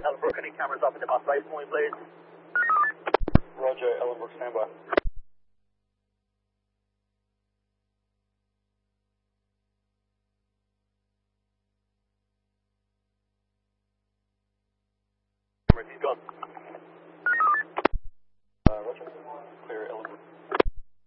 Ellenbrook, any cameras up in the bus base for me, please? Roger, Ellenbrook, standby. He's gone.